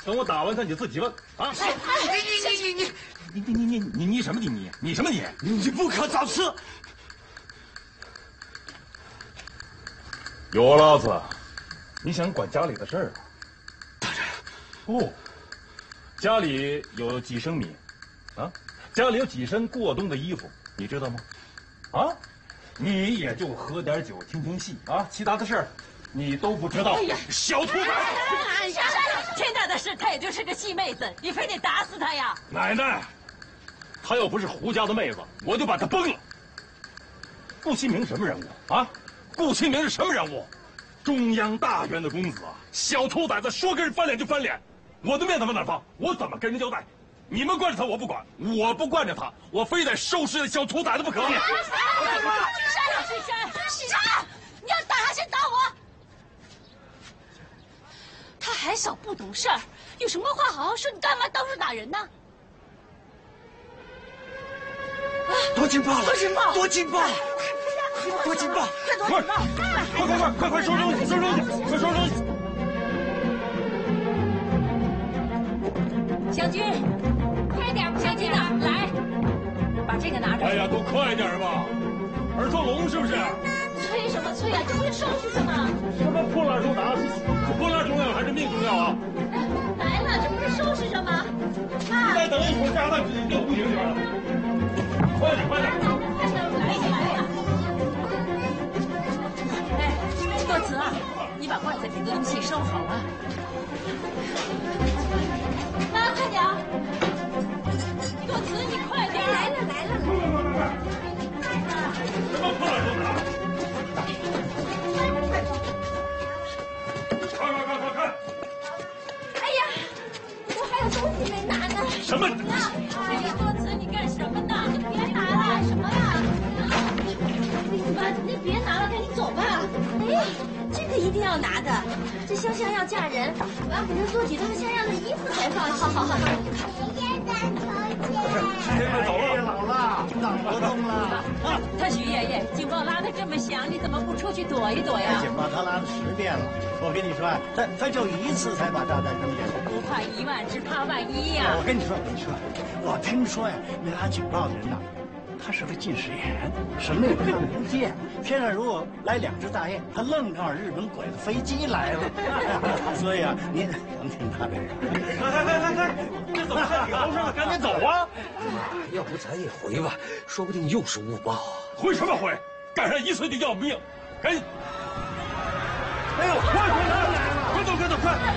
等我打完他，你自己问啊！你什么你什么你？ 你不可造次！ 有老子，你想管家里的事儿啊？ 大人， 不，家里有几升米，啊，家里有几身过冬的衣服，你知道吗？啊，你也就喝点酒听听戏啊，其他的事儿你都不知道。 哎呀， 小兔崽子！ 天大的事，她也就是个细妹子，你非得打死她呀？ 奶奶，她要不是胡家的妹子，我就把她崩了。顾清明什么人物啊？顾清明是什么人物？中央大员的公子啊！小兔崽子说跟人翻脸就翻脸，我的面子往哪放？我怎么跟人交代？你们惯着他，我不管；我不惯着他，我非得收拾那小兔崽子不可。 山，你要打他先打我！他还小不懂事儿，有什么话好好说，你干嘛到处打人呢？ 多劲爆了！ 多劲爆！ 多劲爆！多劲爆！ 快收东西！快收东西！ 湘君，快点！湘君呐，来，把这个拿着。 哎呀，都快点吧！耳朵聋是不是？ 催什么催啊？这不是收拾什么？ 什么破烂重拿？破烂重要还是命重要啊？ 来了，这不是收拾什么？ 你再等一会儿，炸弹指定就不行了。快点！ 来呀！哎，多慈啊，你把罐子里的东西收好啊！妈，快点！多慈，你快点！来了！ 什么破烂重拿？快！ 哎呀，我还有东西没拿呢。 什么？ 哎呀，多慈，你干什么呢？你别拿了，什么呀？妈，你别拿了，赶紧走吧。哎，这个一定要拿的，这香香要嫁人，我要给她做几套像样的衣服才放心。好。 现在走了， 老了，长不动了。 他徐爷爷，警报拉得这么响，你怎么不出去躲一躲呀？ 警报他拉了10遍了，我跟你说，他就一次才把炸弹扔下去。 不怕1万，只怕万一呀！ 我跟你说，我听说呀，那拉警报的人呐，他是个近视眼，什么也看不见。天上如果来2只大雁，他愣撞日本鬼子飞机来了。所以啊，你甭听他这个。 来，这怎么还聊上了？赶紧走啊！ 要不咱也回吧，说不定又是误报啊！ 回什么回？赶上1岁就要命，赶紧！哎呦，快走！快！